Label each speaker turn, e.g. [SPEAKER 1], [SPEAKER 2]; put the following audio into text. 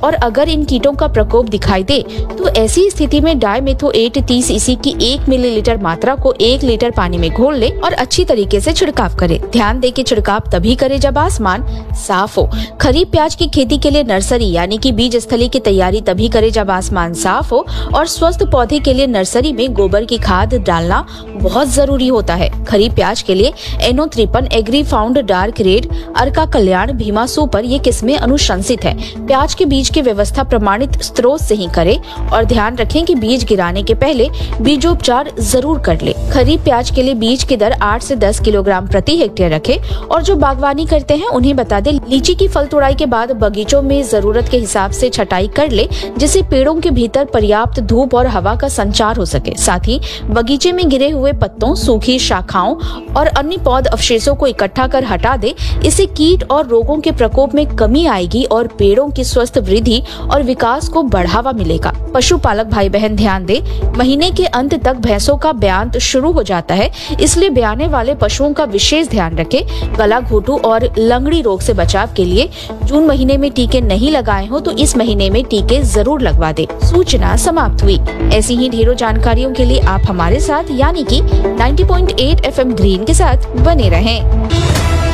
[SPEAKER 1] और अगर इन कीटों का प्रकोप दिखाई दे तो ऐसी स्थिति में डायमेथोएट 30 EC की 1 मिलीलीटर मात्रा को 1 लीटर पानी में घोल ले और अच्छी तरीके से छिड़काव करे। ध्यान दे कि छिड़काव तभी करे जब आसमान साफ हो। खरीफ प्याज की खेती के लिए नर्सरी यानी कि बीज स्थली की तैयारी तभी करे जब आसमान साफ हो, और स्वस्थ पौधे के लिए नर्सरी में गोबर की खाद डालना बहुत जरूरी होता है। खरीफ प्याज के लिए NO53, agree found, dark red, अर्का कल्याण, भीमा सुपर ये किस्में अनुशंसित है। प्याज के बीज की व्यवस्था प्रमाणित स्रोत से ही करें और ध्यान रखें कि बीज गिराने के पहले बीजोपचार जरूर कर ले। खरीफ प्याज के लिए बीज की दर 8 से 10 किलोग्राम प्रति हेक्टेयर रखें। और जो बागवानी करते हैं उन्हें बता दे, लीची की फल तोड़ाई के बाद बगीचों में जरूरत के हिसाब से छटाई कर ले, जिससे पेड़ों के भीतर पर्याप्त धूप और हवा का संचार हो सके। साथ ही बगीचे में गिरे हुए पत्तों, सूखी शाखाओं और अन्य पौध अवशेषों को इकट्ठा कर हटा दे। इससे कीट और रोगों के प्रकोप में कमी आएगी और पेड़ों की स्वस्थ वृद्धि और विकास को बढ़ावा मिलेगा। पशुपालक भाई बहन ध्यान दे, महीने के अंत तक भैंसों का ब्यांत शुरू हो जाता है, इसलिए ब्याने वाले पशुओं का विशेष ध्यान रखें। गला घोटू और लंगड़ी रोग से बचाव के लिए जून महीने में टीके नहीं लगाए हो तो इस महीने में टीके जरूर लगवा दे। सूचना समाप्त हुई। ऐसी ही ढेरों जानकारियों के लिए आप हमारे साथ यानी कि 90.8 FM ग्रीन के साथ बने रहें।